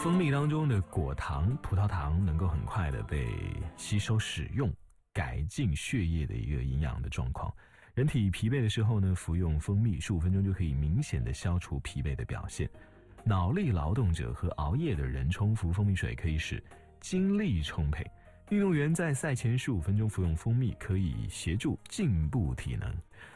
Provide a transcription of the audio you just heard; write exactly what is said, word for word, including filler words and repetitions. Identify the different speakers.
Speaker 1: 蜂蜜当中的果糖、葡萄糖能够很快的被吸收使用，改进血液的一个营养的状况。人体疲惫的时候呢，服用蜂蜜十五分钟就可以明显的消除疲惫的表现。脑力劳动者和熬夜的人冲服蜂蜜水可以使精力充沛。运动员在赛前十五分钟服用蜂蜜可以协助进步体能。